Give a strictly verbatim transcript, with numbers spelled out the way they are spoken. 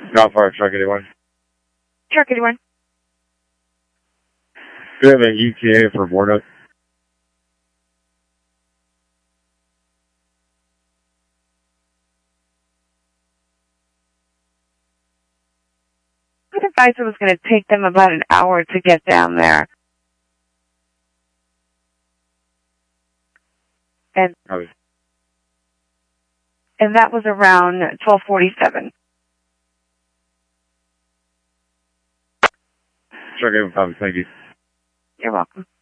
Not far, truck eighty-one. Truck eighty-one. Do you have an E T A for Bordeaux? I advised it was going to take them about an hour to get down there. And Okay. and that was around twelve forty-seven. Truck eighty-one, thank you. You're welcome.